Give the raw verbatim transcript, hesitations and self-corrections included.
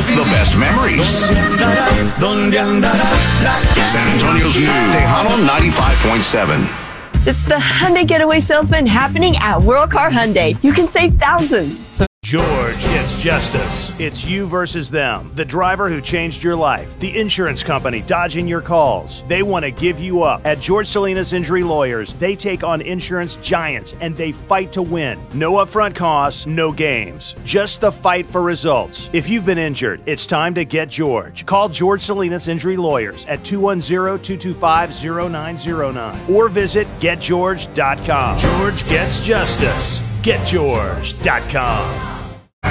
the best memories. San Antonio's new Tejano ninety-five point seven. It's the Hyundai Getaway Salesman happening at World Car Hyundai. You can save thousands. So George Gets Justice. It's you versus them. The driver who changed your life. The insurance company dodging your calls. They want to give you up. At George Salinas Injury Lawyers, they take on insurance giants and they fight to win. No upfront costs, no games. Just the fight for results. If you've been injured, it's time to get George. Call George Salinas Injury Lawyers at two one zero, two two five, zero nine zero nine or visit get george dot com. George Gets Justice. get george dot com.